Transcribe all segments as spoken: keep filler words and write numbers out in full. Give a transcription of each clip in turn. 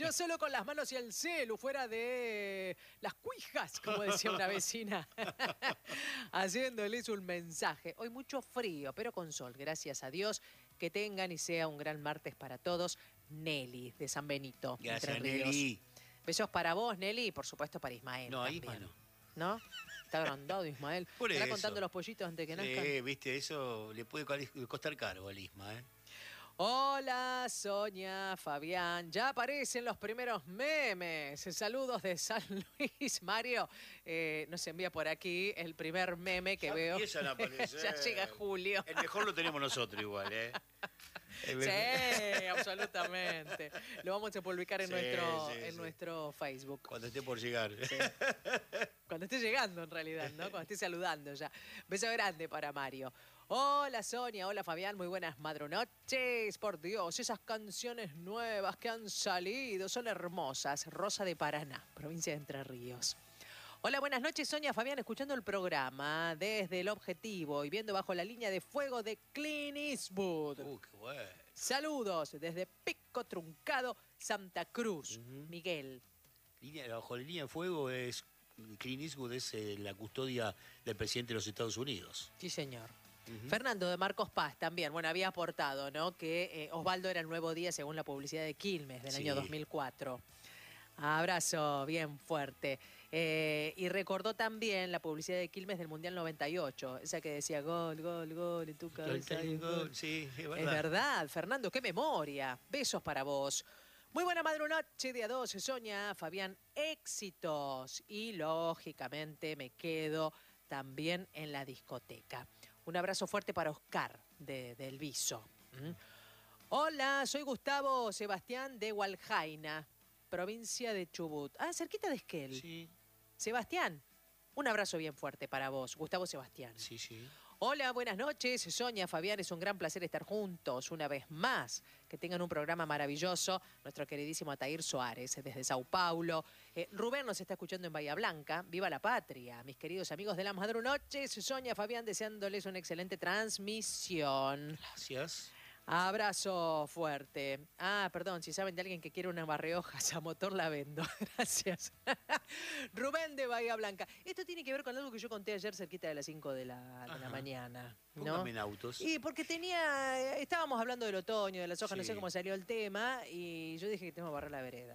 Yo solo con las manos y el celu, fuera de las cuijas, como decía una vecina, haciéndoles un mensaje. Hoy mucho frío, pero con sol, gracias a Dios. Que tengan y sea un gran martes para todos. Nelly, de San Benito. Gracias, Entre Ríos. Nelly. Besos para vos, Nelly, y por supuesto para Ismael. No, también. Isma no. ¿No? Está agrandado Ismael. Por ¿Estará eso. contando los pollitos antes de que nazcan? Sí, viste, eso le puede costar caro al Isma, ¿eh? Hola, Sonia, Fabián. Ya aparecen los primeros memes. Saludos de San Luis. Mario eh, nos envía por aquí el primer meme que Ya veo. empiezan a aparecer. Ya llega julio. El mejor lo tenemos nosotros igual, ¿eh? Sí, absolutamente. Lo vamos a publicar en, Sí, nuestro, sí, en sí. nuestro Facebook. Cuando esté por llegar. Sí. Cuando esté llegando, en realidad, ¿no? Cuando esté saludando ya. Beso grande para Mario. Hola, Sonia. Hola, Fabián. Muy buenas madrunoches. Por Dios, esas canciones nuevas que han salido son hermosas. Rosa de Paraná, provincia de Entre Ríos. Hola, buenas noches, Sonia, Fabián, escuchando el programa desde El Objetivo y viendo Bajo la Línea de Fuego de Clint Eastwood. Uh, qué bueno. Saludos desde Pico Truncado, Santa Cruz. Uh-huh. Miguel. Línea, bajo la línea de fuego es Clint Eastwood, es eh, la custodia del presidente de los Estados Unidos. Sí, señor. Uh-huh. Fernando de Marcos Paz también, bueno, había aportado, ¿no? Que eh, Osvaldo era el nuevo día según la publicidad de Quilmes del Sí. año dos mil cuatro. Abrazo bien fuerte. Eh, y recordó también la publicidad de Quilmes del Mundial noventa y ocho, esa que decía gol, gol, gol, en tu cabeza hay un gol. Sí, es verdad. Es verdad, Fernando, qué memoria. Besos para vos. Muy buena madrunoche, día doce, Sonia, Fabián, éxitos. Y lógicamente me quedo también en la discoteca. Un abrazo fuerte para Oscar de, de El Viso. ¿Mm? Hola, soy Gustavo Sebastián de Hualjaina, provincia de Chubut. Ah, cerquita de Esquel. Sí, Sebastián, un abrazo bien fuerte para vos, Gustavo Sebastián. sí, sí. Hola, buenas noches. Sonia, Fabián, es un gran placer estar juntos una vez más. Que tengan un programa maravilloso. Nuestro queridísimo Atair Suárez, desde Sao Paulo. Eh, Rubén nos está escuchando en Bahía Blanca. ¡Viva la patria! Mis queridos amigos de la madrunoches. Sonia, Fabián, deseándoles una excelente transmisión. Gracias. Abrazo fuerte. Ah, perdón, si saben de alguien que quiere una barrehojas a motor, la vendo. Gracias. Rubén de Bahía Blanca. Esto tiene que ver con algo que yo conté ayer cerquita de las cinco de la, de la mañana. ¿No? Póngame en autos. Y porque tenía, estábamos hablando del otoño, de las hojas, Sí. no sé cómo salió el tema, y yo dije que tengo que barrer la vereda.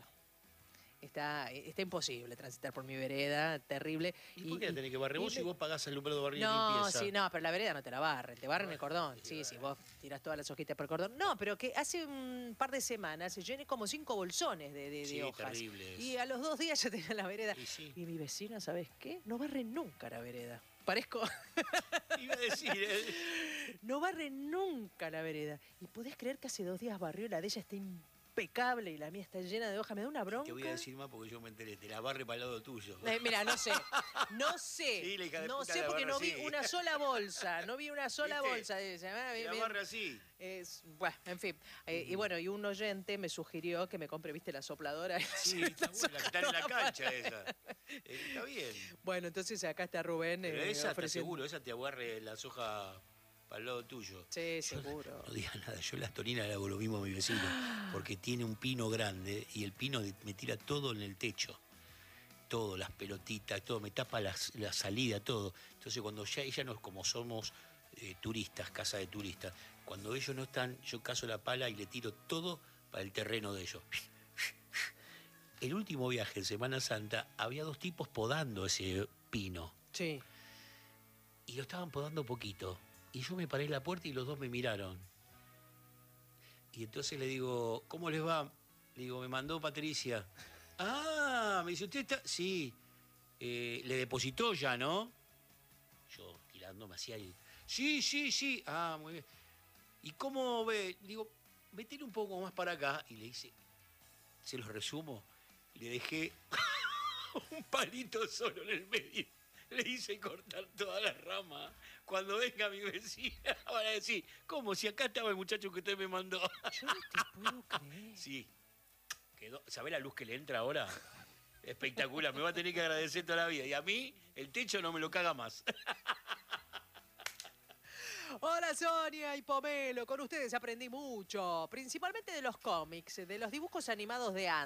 Está, está imposible transitar por mi vereda, terrible. ¿Y, por qué la tenés que barrer vos y si me- vos pagás el número de barriga y No, limpieza? sí, no, pero la vereda no te la barren, te barren el cordón. sí, Sí, bueno. sí, vos tirás todas las hojitas por el cordón. No, pero que hace un par de semanas se llené como cinco bolsones de, de, de Sí, hojas. terribles. Y a los dos días ya tenía la vereda. Y sí. Y mi vecina, ¿sabes qué? No barre nunca la vereda. Parezco... Iba a decir, ¿eh? No barre nunca la vereda. Y podés creer que hace dos días barrió, la de ella está impecable y la mía está llena de hojas. Me da una bronca. Te voy a decir más porque yo me enteré. Te la barre para el lado tuyo. Eh, mira, no sé, no sé, Sí, la hija de no puta sé la porque barra no vi así. una sola bolsa, no vi una sola ¿Viste? bolsa de esa. Ah, Te bien, la bien. barre así. Es, bueno, en fin. Eh, y bueno, y un oyente me sugirió que me compre, viste, la sopladora. Sí, está buena, la que está en la cancha esa. Eh, está bien. Bueno, entonces acá está Rubén. Pero eh, esa te ofreciendo- aseguro, esa te agarre las hojas para el lado tuyo. Sí, seguro. No digas nada, yo las torinas le hago lo mismo a mi vecino, porque tiene un pino grande y el pino me tira todo en el techo. Todo, las pelotitas, todo, me tapa las, la salida, todo. Entonces cuando ya ella no es como somos eh, turistas, casa de turistas, cuando ellos no están, yo cazo la pala y le tiro todo para el terreno de ellos. El último viaje en Semana Santa había dos tipos podando ese pino Sí. y lo estaban podando poquito. Y yo me paré en la puerta y los dos me miraron. Y entonces le digo, ¿cómo les va? Le digo, me mandó Patricia. Ah, me dice, ¿usted está? Sí. Eh, ¿Le depositó ya, no? Yo tirándome hacia el... Sí, sí, sí. Ah, muy bien. ¿Y cómo ve? Le digo, metele un poco más para acá. Y le dice, se los resumo. Le dejé un palito solo en el medio. Le hice cortar toda la rama. Cuando venga mi vecina van a decir, ¿cómo? Si acá estaba el muchacho que usted me mandó. Yo no te puedo creer. Sí. Quedó. ¿Sabe la luz que le entra ahora? Espectacular. Me va a tener que agradecer toda la vida. Y a mí, el techo no me lo caga más. Hola Sonia y Pomelo, con ustedes aprendí mucho, principalmente de los cómics, de los dibujos animados de antes.